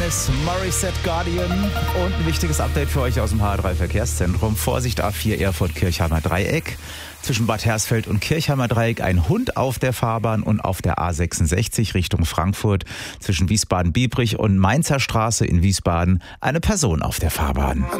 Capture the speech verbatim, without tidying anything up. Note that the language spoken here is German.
Alanis Morissette Guardian und ein wichtiges Update für euch aus dem H drei Verkehrszentrum. Vorsicht A vier Erfurt-Kirchheimer Dreieck. Zwischen Bad Hersfeld und Kirchheimer Dreieck ein Hund auf der Fahrbahn und auf der A sechsundsechzig Richtung Frankfurt zwischen Wiesbaden-Biebrich und Mainzer Straße in Wiesbaden eine Person auf der Fahrbahn.